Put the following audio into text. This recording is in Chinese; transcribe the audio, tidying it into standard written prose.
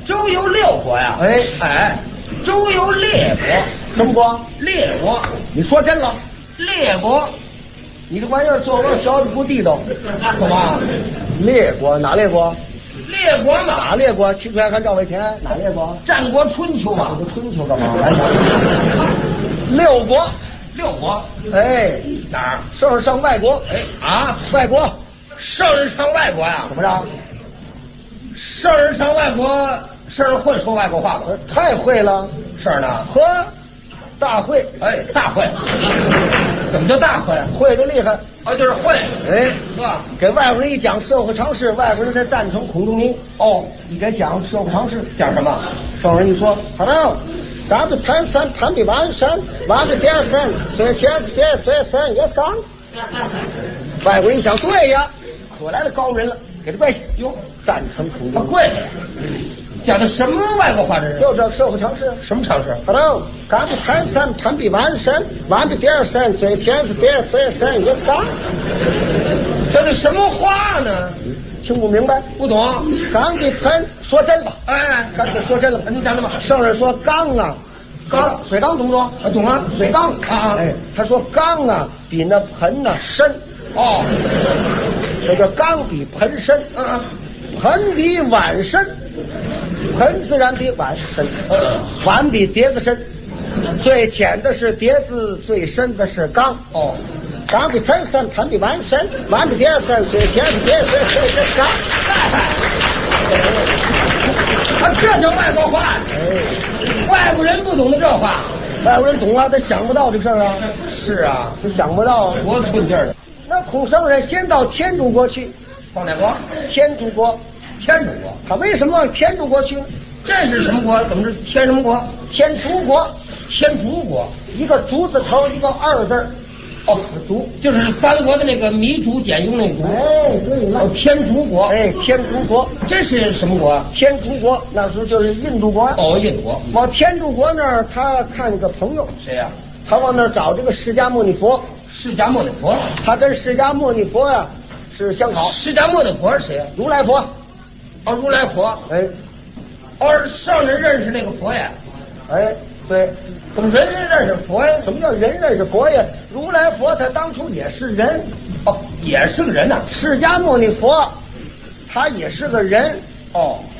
周游六国呀？哎，周游列国。 什么国？ 列国。 你说真了？ 列国。 你这玩意儿作文小的不地道。 怎么？ 列国哪列国？ 列国嘛。 哪列国？齐楚燕韩赵魏前哪列国？ 战国春秋嘛。 这春秋干嘛？六国。 六国。 哎， 哪儿？ 圣上外国。外国。 圣人上外国呀？ 怎么着？ 圣人上外国，圣人会说外国话吗？ 太会了。 是呢。 和大会。 大会。怎么叫大会？ 会的厉害。 就是会。 给外国人一讲社会常识，外国人才赞成孔仲尼。你给讲社会常识， 讲什么？ 圣人一说，好了。咱们盘山盘比完山，完比点山，最前别最山也是刚。外国人一想，对呀，可来了高人了，给他跪下。 哟， 赞成孔仲尼。 跪下。讲的什么外国话这是？ 就这社会常识。 什么常识？ 好了，咱们盘山盘比完山，完比点山，最前别最山也是刚。 这是什么话呢？ 听不明白， 不懂。 刚的盆说真吧， 干脆说真了。你讲什么？ 圣人说缸啊，缸水缸懂不懂？ 懂啊， 水缸他说缸啊比那盆呢深。这个缸比盆深。盆比碗深，盆自然比碗深，碗比碟子深。最浅的是碟子，最深的是缸。缸比盆深，盆比碗深，碗比碟深，最浅比碟子深是缸。 这叫外国话。外国人不懂得这话， 外国人懂啊，他想不到这事儿啊。 是啊， 他想不到， 多寸劲儿的。 那孔圣人先到天竺国去。 到哪国？ 天竺国。 天竺国。 他为什么往天竺国去？ 这是什么国？怎么是天什么国？ 天竺国。 天竺国， 一个竹字头，一个二字。竹就是三国的那个糜竺简雍那个竹。 对了。 天竺国。 天竺国， 这是什么国？ 天竺国那时候就是印度国。 印度国。 往天竺国那儿，他看一个朋友。 谁呀？ 他往那儿找这个释迦牟尼佛。 释迦牟尼佛。 他跟释迦牟尼佛呀是相好。 释迦牟尼佛是谁呀？ 如来佛。 如来佛。圣人认识那个佛呀？ 对。 怎么人认识佛呀？ 什么叫人认识佛呀？如来佛他当初也是人。 也是个人呐。 释迦牟尼佛他也是个人。